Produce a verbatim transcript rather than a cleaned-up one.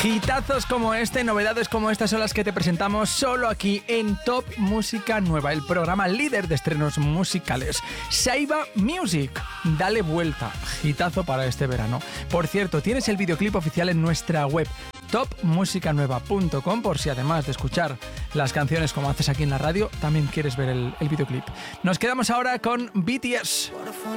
Hitazos como este, novedades como estas son las que te presentamos solo aquí en Top Música Nueva, el programa líder de estrenos musicales. Saiba Music, dale vuelta, hitazo para este verano. Por cierto, tienes el videoclip oficial en nuestra web top música nueva punto com por si además de escuchar las canciones como haces aquí en la radio, también quieres ver el, el videoclip. Nos quedamos ahora con B T S.